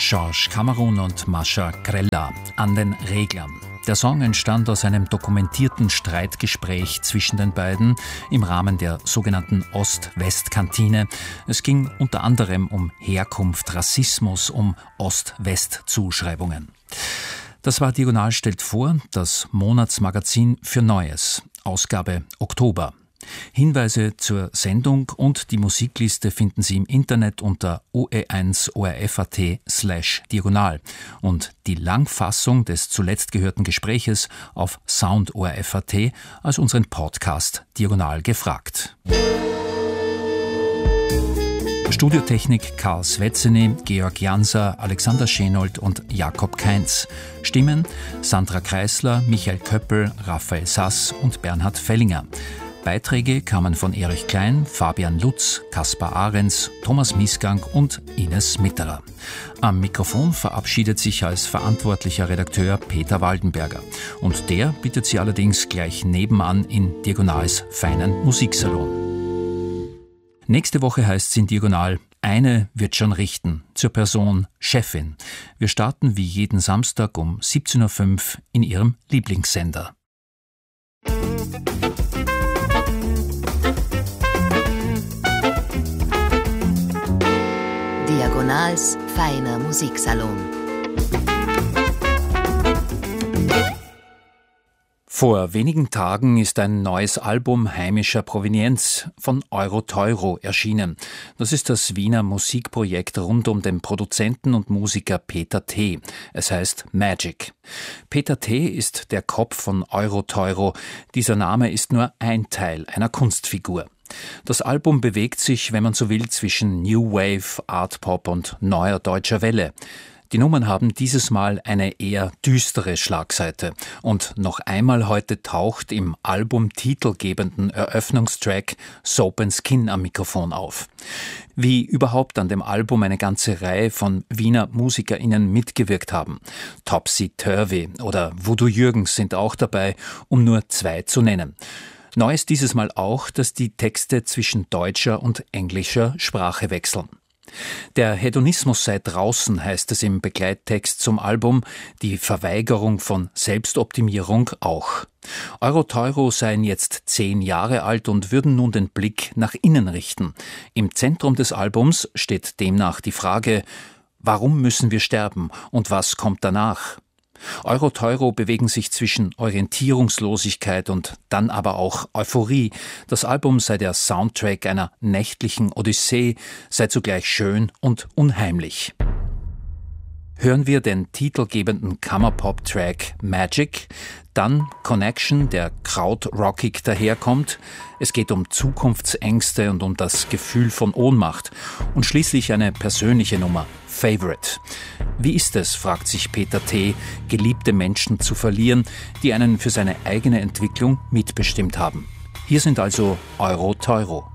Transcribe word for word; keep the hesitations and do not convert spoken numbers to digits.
Georges Cameron und Mascha Grella, An den Reglern. Der Song entstand aus einem dokumentierten Streitgespräch zwischen den beiden im Rahmen der sogenannten Ost-West-Kantine. Es ging unter anderem um Herkunft, Rassismus, um Ost-West-Zuschreibungen. Das war Diagonal stellt vor, das Monatsmagazin für Neues, Ausgabe Oktober. Hinweise zur Sendung und die Musikliste finden Sie im Internet unter o e eins o r f punkt a t slash diagonal und die Langfassung des zuletzt gehörten Gespräches auf sound punkt o r f punkt a t als unseren Podcast Diagonal gefragt. Studiotechnik Karl Svetzeny, Georg Janser, Alexander Schenold und Jakob Kainz. Stimmen Sandra Kreisler, Michael Köppel, Raphael Sass und Bernhard Fellinger. Beiträge kamen von Erich Klein, Fabian Lutz, Kaspar Ahrens, Thomas Miesgang und Ines Mitterer. Am Mikrofon verabschiedet sich als verantwortlicher Redakteur Peter Waldenberger. Und der bittet Sie allerdings gleich nebenan in Diagonals feinen Musiksalon. Nächste Woche heißt es in Diagonal, eine wird schon richten, zur Person Chefin. Wir starten wie jeden Samstag um siebzehn Uhr fünf in Ihrem Lieblingssender. Diagonals feiner Musiksalon. Vor wenigen Tagen ist ein neues Album heimischer Provenienz von Euro-Teuro erschienen. Das ist das Wiener Musikprojekt rund um den Produzenten und Musiker Peter T. Es heißt Magic. Peter T. ist der Kopf von Euro-Teuro. Dieser Name ist nur ein Teil einer Kunstfigur. Das Album bewegt sich, wenn man so will, zwischen New Wave, Art Pop und neuer deutscher Welle. Die Nummern haben dieses Mal eine eher düstere Schlagseite. Und noch einmal heute taucht im albumtitelgebenden Eröffnungstrack Soap and Skin am Mikrofon auf. Wie überhaupt an dem Album eine ganze Reihe von Wiener MusikerInnen mitgewirkt haben. Topsy Turvy oder Voodoo Jürgens sind auch dabei, um nur zwei zu nennen. Neu ist dieses Mal auch, dass die Texte zwischen deutscher und englischer Sprache wechseln. Der Hedonismus sei draußen, heißt es im Begleittext zum Album, die Verweigerung von Selbstoptimierung auch. Euro-Teuro seien jetzt zehn Jahre alt und würden nun den Blick nach innen richten. Im Zentrum des Albums steht demnach die Frage, warum müssen wir sterben und was kommt danach? Euro-Teuro bewegen sich zwischen Orientierungslosigkeit und dann aber auch Euphorie. Das Album sei der Soundtrack einer nächtlichen Odyssee, sei zugleich schön und unheimlich. Hören wir den titelgebenden Kammerpop-Track Magic, dann Connection, der krautrockig daherkommt. Es geht um Zukunftsängste und um das Gefühl von Ohnmacht. Und schließlich eine persönliche Nummer, Favorite. Wie ist es, fragt sich Peter T., geliebte Menschen zu verlieren, die einen für seine eigene Entwicklung mitbestimmt haben. Hier sind also Euro-Teuro.